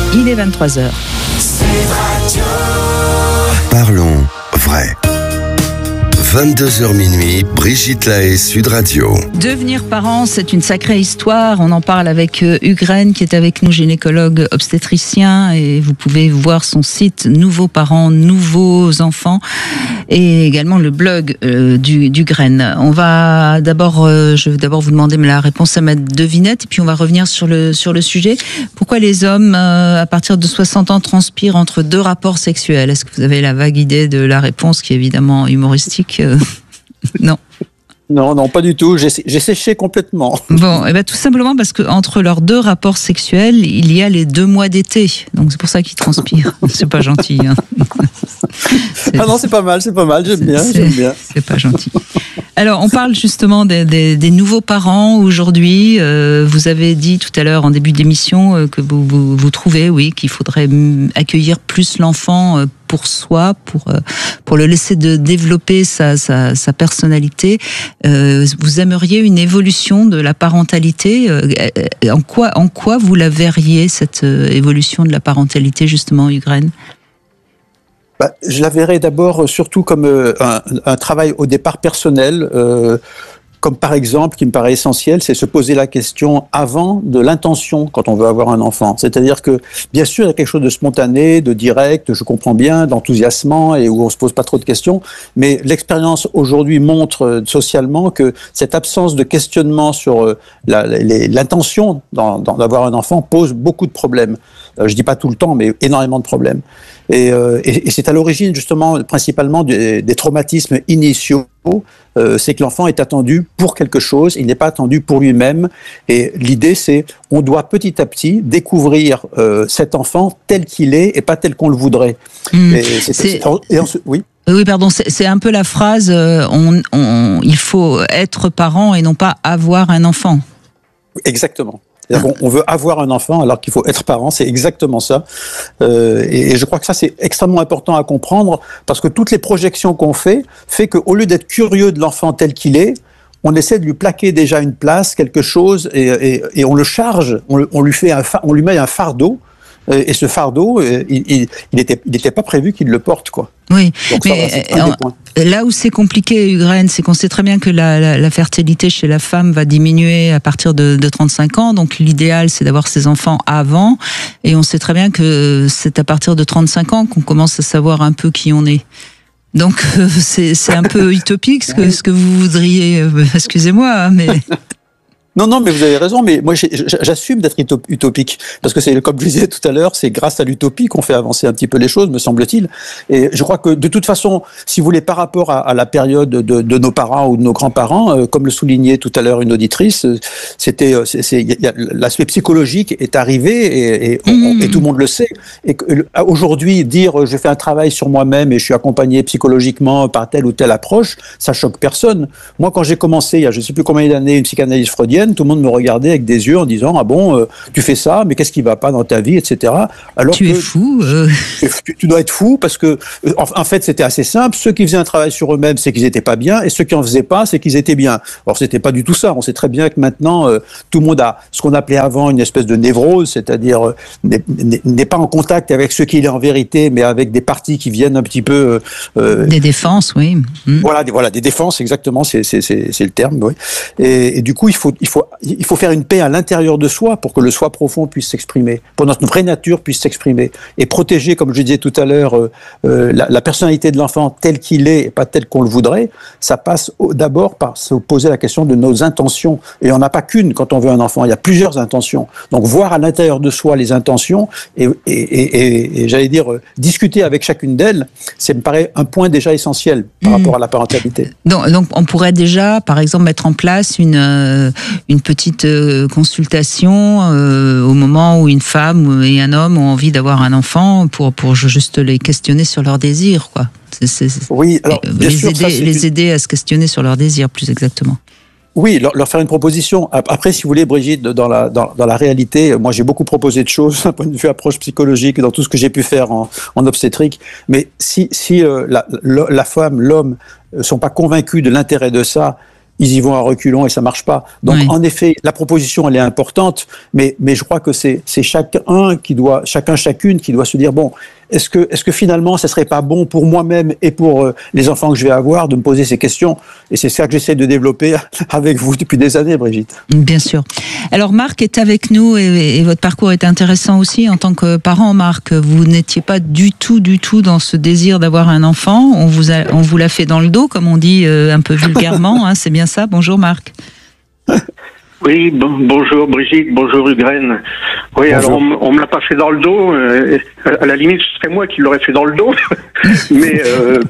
Il est 23h. Parlons vrai. 22h minuit, Brigitte Lahaie, Sud Radio. Devenir parent, c'est une sacrée histoire. On en parle avec Hugues Rennes, qui est avec nous, gynécologue obstétricien. Et vous pouvez voir son site Nouveaux parents, nouveaux enfants. Et également le blog d'Hugues Rennes. On va d'abord, je vais d'abord vous demander la réponse à ma devinette. Et puis on va revenir sur le sujet. Pourquoi les hommes, à partir de 60 ans, transpirent entre deux rapports sexuels? Est-ce que vous avez la vague idée de la réponse, qui est évidemment humoristique? Non. Non, pas du tout. J'ai séché complètement. Bon, et ben tout simplement parce que entre leurs deux rapports sexuels, il y a les 2 mois d'été. Donc c'est pour ça qu'ils transpirent. C'est pas gentil. Hein. Ah non, c'est pas mal. J'aime bien. C'est pas gentil. Alors, on parle justement des nouveaux parents aujourd'hui. Vous avez dit tout à l'heure en début d'émission que vous trouvez, oui, qu'il faudrait accueillir plus l'enfant pour soi, pour le laisser développer sa personnalité. Vous aimeriez une évolution de la parentalité. En quoi vous la verriez, cette évolution de la parentalité, justement, Hugues Rennes? Je la verrais d'abord surtout comme un travail au départ personnel, comme par exemple, qui me paraît essentiel, c'est se poser la question avant de l'intention quand on veut avoir un enfant. C'est-à-dire que, bien sûr, il y a quelque chose de spontané, de direct, je comprends bien, d'enthousiasmant et où on se pose pas trop de questions, mais l'expérience aujourd'hui montre socialement que cette absence de questionnement sur l'intention d'avoir un enfant pose beaucoup de problèmes. Je dis pas tout le temps, mais énormément de problèmes. Et c'est à l'origine justement principalement des traumatismes initiaux. C'est que l'enfant est attendu pour quelque chose, il n'est pas attendu pour lui-même. Et l'idée, c'est on doit petit à petit découvrir cet enfant tel qu'il est et pas tel qu'on le voudrait. Oui. Oui, pardon, c'est un peu la phrase il faut être parent et non pas avoir un enfant. Exactement. On veut avoir un enfant alors qu'il faut être parent, c'est exactement ça. Et je crois que ça, c'est extrêmement important à comprendre parce que toutes les projections qu'on fait qu'au lieu d'être curieux de l'enfant tel qu'il est, on essaie de lui plaquer déjà une place, quelque chose, et on le charge, on lui met un fardeau. Et ce fardeau, il n'était pas prévu qu'il le porte, quoi. Oui, donc mais là où c'est compliqué, Hugues Rennes, c'est qu'on sait très bien que la fertilité chez la femme va diminuer à partir de 35 ans. Donc l'idéal, c'est d'avoir ses enfants avant. Et on sait très bien que c'est à partir de 35 ans qu'on commence à savoir un peu qui on est. Donc c'est un peu utopique ce que vous voudriez. Excusez-moi, mais... Non, mais vous avez raison, mais moi j'assume d'être utopique, parce que c'est, comme je disais tout à l'heure, c'est grâce à l'utopie qu'on fait avancer un petit peu les choses, me semble-t-il. Et je crois que de toute façon, si vous voulez, par rapport à la période de nos parents ou de nos grands-parents, comme le soulignait tout à l'heure une auditrice, l'aspect psychologique est arrivé et tout le monde le sait. Et aujourd'hui, dire je fais un travail sur moi-même et je suis accompagné psychologiquement par telle ou telle approche, ça choque personne. Moi, quand j'ai commencé, il y a je ne sais plus combien d'années, une psychanalyse freudienne, tout le monde me regardait avec des yeux en disant ah bon, tu fais ça, mais qu'est-ce qui va pas dans ta vie, etc. Alors tu es fou. Tu dois être fou parce que en fait c'était assez simple. Ceux qui faisaient un travail sur eux-mêmes, c'est qu'ils étaient pas bien, et ceux qui en faisaient pas, c'est qu'ils étaient bien. Or c'était pas du tout ça. On sait très bien que maintenant tout le monde a ce qu'on appelait avant une espèce de névrose, c'est-à-dire n'est pas en contact avec ce qu'il est en vérité, mais avec des parties qui viennent un petit peu des défenses, oui. Voilà des défenses, exactement, c'est le terme. Oui. Et du coup, il faut faire une paix à l'intérieur de soi pour que le soi profond puisse s'exprimer, pour que notre vraie nature puisse s'exprimer et protéger, comme je disais tout à l'heure, la personnalité de l'enfant tel qu'il est et pas tel qu'on le voudrait. Ça passe d'abord par se poser la question de nos intentions. Et on n'a pas qu'une quand on veut un enfant, il y a plusieurs intentions. Donc voir à l'intérieur de soi les intentions et j'allais dire discuter avec chacune d'elles, ça me paraît un point déjà essentiel par rapport à la parentalité. Donc on pourrait déjà, par exemple, mettre en place une petite consultation au moment où une femme et un homme ont envie d'avoir un enfant pour juste les questionner sur leurs désirs, quoi. Oui, alors bien sûr, les aider à se questionner sur leurs désirs, plus exactement. Oui, leur faire une proposition. Après, si vous voulez, Brigitte, dans la réalité, moi j'ai beaucoup proposé de choses d'un point de vue approche psychologique dans tout ce que j'ai pu faire en obstétrique. Mais si la femme, l'homme sont pas convaincus de l'intérêt de ça, ils y vont à reculons et ça marche pas. Donc, en effet, la proposition, elle est importante, mais je crois que c'est chacune qui doit se dire, bon, est-ce que finalement, ça serait pas bon pour moi-même et pour les enfants que je vais avoir de me poser ces questions? Et c'est ça que j'essaie de développer avec vous depuis des années, Brigitte. Bien sûr. Alors, Marc est avec nous et votre parcours est intéressant aussi en tant que parent. Marc, vous n'étiez pas du tout dans ce désir d'avoir un enfant. On vous l'a fait dans le dos, comme on dit un peu vulgairement. Hein, c'est bien ça. Bonjour, Marc. Oui, bonjour Brigitte, bonjour Ugraine. Oui, bonjour. Alors on me l'a pas fait dans le dos. À la limite, ce serait moi qui l'aurais fait dans le dos, mais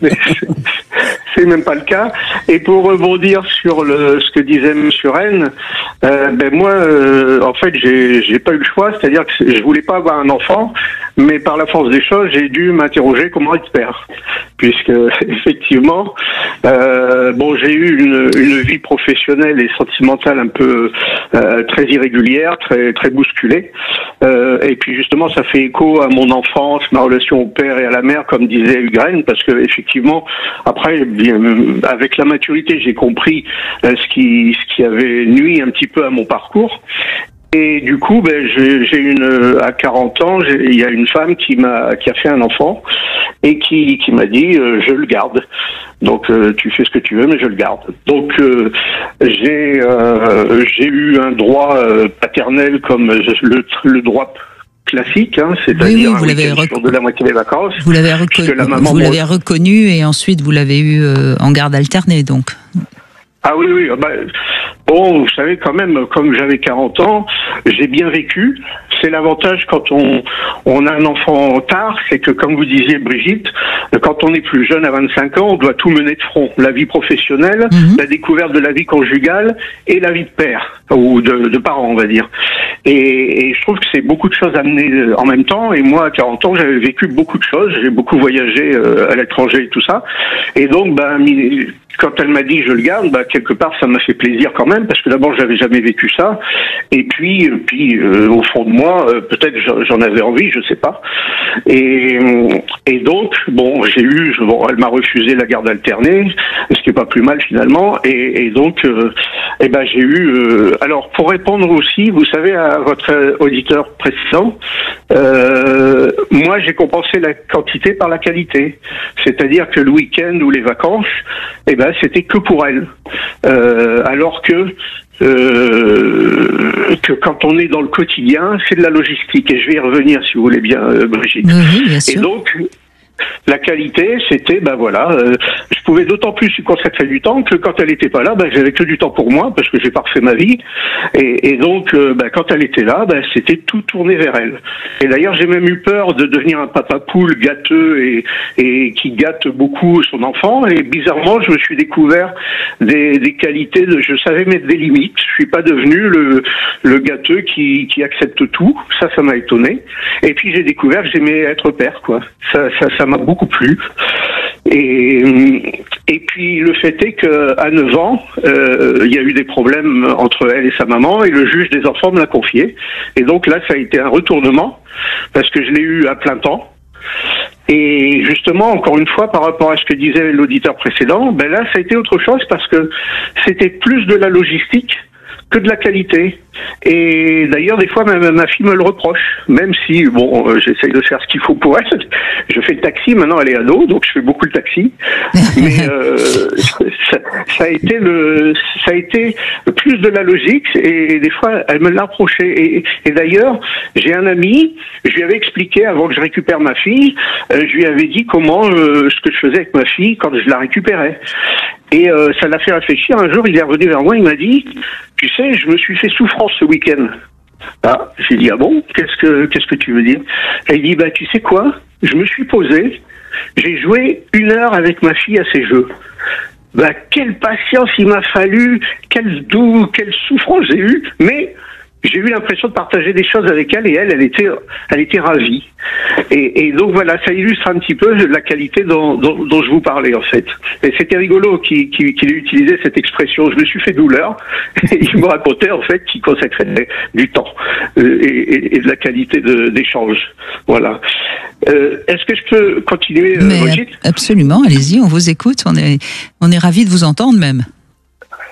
c'est même pas le cas. Et pour rebondir sur ce que disait Monsieur Rennes, moi, en fait, j'ai pas eu le choix. C'est-à-dire que je voulais pas avoir un enfant, mais par la force des choses, j'ai dû m'interroger comment être père, puisque effectivement, j'ai eu une vie professionnelle et sentimentale un peu très irrégulière, très bousculée. Et puis justement, ça fait écho à mon enfance, ma relation au père et à la mère, comme disait Ugraine, parce que effectivement, après, avec la maturité, j'ai compris ce qui avait nui un petit peu à mon parcours. Et du coup, j'ai à 40 ans, il y a une femme qui a fait un enfant et qui m'a dit je le garde. Donc tu fais ce que tu veux, mais je le garde. Donc j'ai eu un droit paternel comme le droit classique, hein, c'est-à-dire vous l'avez de la moitié des vacances. Vous l'avez reconnu et ensuite vous l'avez eu en garde alternée, donc. Ah oui. Bon, vous savez, quand même, comme j'avais 40 ans, j'ai bien vécu. C'est l'avantage quand on a un enfant tard, c'est que, comme vous disiez, Brigitte, quand on est plus jeune, à 25 ans, on doit tout mener de front. La vie professionnelle, la découverte de la vie conjugale et la vie de père, ou de parent, on va dire. Et je trouve que c'est beaucoup de choses à mener en même temps. Et moi, à 40 ans, j'avais vécu beaucoup de choses. J'ai beaucoup voyagé à l'étranger et tout ça. Et donc, quand elle m'a dit je le garde, quelque part ça m'a fait plaisir quand même, parce que d'abord j'avais jamais vécu ça, et puis au fond de moi peut-être j'en avais envie, je sais pas. Et donc elle m'a refusé la garde alternée, ce qui est pas plus mal finalement, et donc j'ai eu alors pour répondre aussi, vous savez, à votre auditeur précédent, moi j'ai compensé la quantité par la qualité, c'est-à-dire que le week-end ou les vacances, c'était que pour elle. Alors que quand on est dans le quotidien, c'est de la logistique. Et je vais y revenir, si vous voulez bien, Brigitte. Oui, bien sûr. Et donc, la qualité, c'était, je pouvais d'autant plus lui consacrer du temps que quand elle n'était pas là, j'avais que du temps pour moi, parce que j'ai pas refait ma vie. Et donc, quand elle était là, c'était tout tourné vers elle. Et d'ailleurs, j'ai même eu peur de devenir un papa poule gâteux et qui gâte beaucoup son enfant. Et bizarrement, je me suis découvert des qualités je savais mettre des limites. Je suis pas devenu le gâteux qui accepte tout. Ça m'a étonné. Et puis, j'ai découvert que j'aimais être père, quoi. Ça m'a beaucoup plu. Et puis le fait est qu'à 9 ans, il y a eu des problèmes entre elle et sa maman, et le juge des enfants me l'a confié. Et donc là, ça a été un retournement, parce que je l'ai eu à plein temps. Et justement, encore une fois, par rapport à ce que disait l'auditeur précédent, là, ça a été autre chose, parce que c'était plus de la logistique que de la qualité. Et d'ailleurs, des fois, ma fille me le reproche, même si, j'essaye de faire ce qu'il faut pour elle. Je fais le taxi, maintenant elle est ado, donc je fais beaucoup le taxi. Mais ça a été plus de la logique, et des fois, elle me l'a reproché. Et d'ailleurs, j'ai un ami, je lui avais expliqué, avant que je récupère ma fille, je lui avais dit ce que je faisais avec ma fille quand je la récupérais. Et ça l'a fait réfléchir. Un jour, il est revenu vers moi, il m'a dit, tu sais, je me suis fait souffrance ce week-end. Ah, j'ai dit, ah bon, qu'est-ce que tu veux dire? Et il dit, tu sais quoi, je me suis posé, j'ai joué 1 heure avec ma fille à ses jeux. Quelle patience il m'a fallu, quelle souffrance j'ai eue, mais j'ai eu l'impression de partager des choses avec elle, et elle était ravie. Et donc voilà, ça illustre un petit peu la qualité dont je vous parlais, en fait. Et c'était rigolo qu'il ait utilisé cette expression, je me suis fait douleur, et il me racontait en fait qu'il consacrait du temps et de la qualité d'échange. Voilà. Est-ce que je peux continuer, Brigitte ? Absolument, allez-y, on vous écoute, on est ravis de vous entendre même.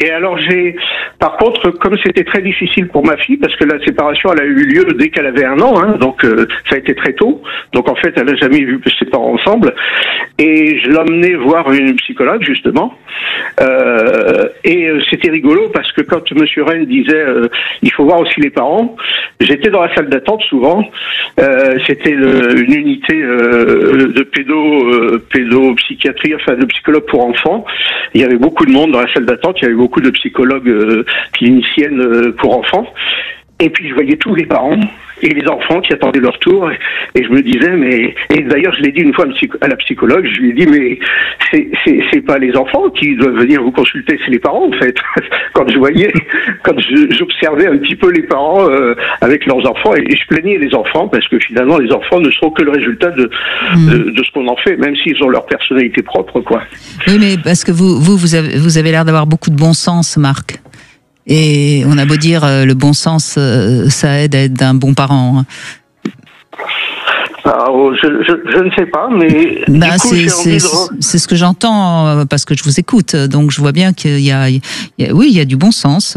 Et alors par contre, comme c'était très difficile pour ma fille, parce que la séparation, elle a eu lieu dès qu'elle avait 1 an, hein, donc ça a été très tôt. Donc en fait, elle n'a jamais vu ses parents ensemble. Et je l'emmenais voir une psychologue, justement. Et c'était rigolo parce que quand Monsieur Rennes disait il faut voir aussi les parents, j'étais dans la salle d'attente souvent. C'était une unité de pédopsychiatrie, enfin de psychologue pour enfants. Il y avait beaucoup de monde dans la salle d'attente, il y avait beaucoup de psychologues cliniciennes pour enfants. Et puis je voyais tous les parents et les enfants qui attendaient leur tour, et je me disais, et d'ailleurs je l'ai dit une fois à la psychologue, je lui ai dit, mais c'est pas les enfants qui doivent venir vous consulter, c'est les parents en fait. Quand j'observais un petit peu les parents avec leurs enfants, et je plaignais les enfants parce que finalement les enfants ne sont que le résultat de ce qu'on en fait, même s'ils ont leur personnalité propre, quoi. Oui, mais parce que vous avez l'air d'avoir beaucoup de bon sens, Marc. Et on a beau dire, le bon sens, ça aide à être d'un bon parent. Hein. Alors, je ne sais pas, mais c'est ce que j'entends parce que je vous écoute. Donc je vois bien qu'il y a du bon sens.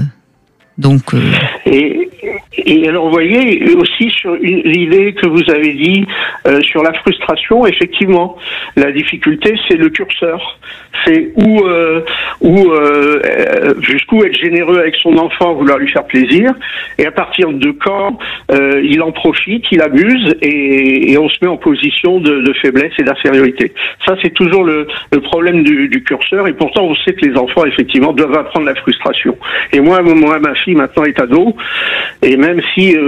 Et alors, vous voyez, aussi sur l'idée que vous avez dit sur la frustration, effectivement, la difficulté, c'est le curseur. C'est jusqu'où être généreux avec son enfant, vouloir lui faire plaisir, et à partir de quand il en profite, il abuse, et on se met en position de faiblesse et d'infériorité. Ça, c'est toujours le problème du curseur, et pourtant, on sait que les enfants, effectivement, doivent apprendre la frustration. Et moi, ma fille, maintenant, est ado, et même si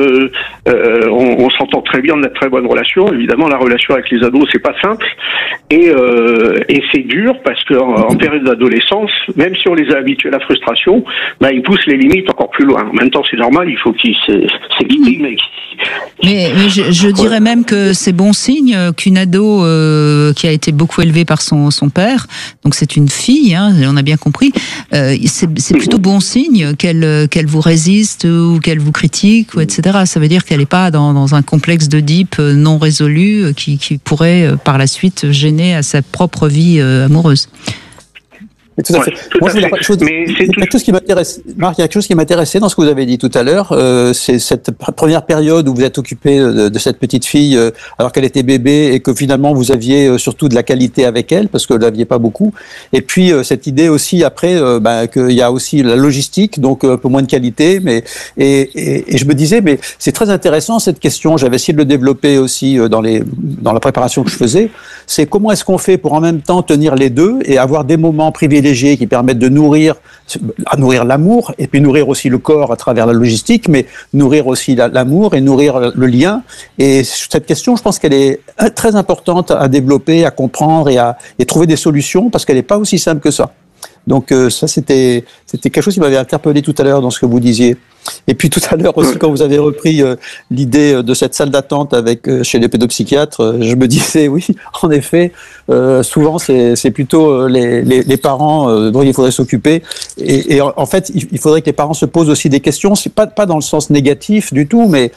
on s'entend très bien, on a de très bonnes relations, évidemment, la relation avec les ados, c'est pas simple, et c'est dur, parce que en période d'adolescence, même si on les a habitués à la frustration, ils poussent les limites encore plus loin. En même temps, c'est normal, il faut qu'ils s'expriment. Mais je dirais même que c'est bon signe qu'une ado qui a été beaucoup élevée par son père, donc c'est une fille, hein, on a bien compris, c'est plutôt bon signe qu'elle vous résiste ou qu'elle vous critique, ou etc. Ça veut dire qu'elle n'est pas dans un complexe d'Oedipe non résolu qui pourrait par la suite gêner à sa propre vie amoureuse. Tout à fait. Moi, il y a quelque chose qui m'intéresse, Marc, il y a quelque chose qui m'intéressait dans ce que vous avez dit tout à l'heure, c'est cette première période où vous êtes occupé de cette petite fille alors qu'elle était bébé et que finalement vous aviez surtout de la qualité avec elle parce que vous l'aviez pas beaucoup. Et puis cette idée aussi après qu'il y a aussi la logistique, donc un peu moins de qualité, mais et je me disais mais c'est très intéressant cette question. J'avais essayé de le développer aussi dans la préparation que je faisais. C'est comment est-ce qu'on fait pour en même temps tenir les deux et avoir des moments privilégiés qui permettent de nourrir l'amour et puis nourrir aussi le corps à travers la logistique, mais nourrir aussi l'amour et nourrir le lien. Et cette question, je pense qu'elle est très importante à développer, à comprendre et trouver des solutions parce qu'elle n'est pas aussi simple que ça. Donc ça, c'était quelque chose qui m'avait interpellé tout à l'heure dans ce que vous disiez. Et puis tout à l'heure aussi, quand vous avez repris l'idée de cette salle d'attente chez les pédopsychiatres, je me disais oui, en effet, souvent c'est plutôt les parents dont il faudrait s'occuper. Et en fait, il faudrait que les parents se posent aussi des questions. C'est pas dans le sens négatif du tout, mais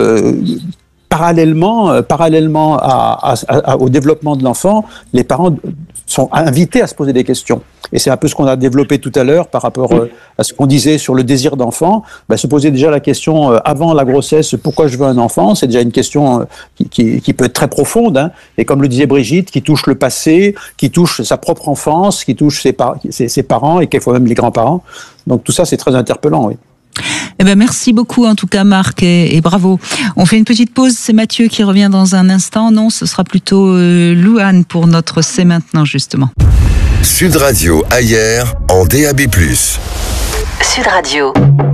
parallèlement au développement de l'enfant, les parents sont invités à se poser des questions. Et c'est un peu ce qu'on a développé tout à l'heure par rapport à ce qu'on disait sur le désir d'enfant. Se poser déjà la question avant la grossesse, pourquoi je veux un enfant, c'est déjà une question qui peut être très profonde. Hein, et comme le disait Brigitte, qui touche le passé, qui touche sa propre enfance, qui touche ses parents et quelquefois même les grands-parents. Donc tout ça, c'est très interpellant, oui. Merci beaucoup en tout cas Marc et bravo. On fait une petite pause, c'est Mathieu qui revient dans un instant. Non, ce sera plutôt Louane pour notre C'est maintenant justement. Sud Radio Ayer en DAB+. Sud Radio.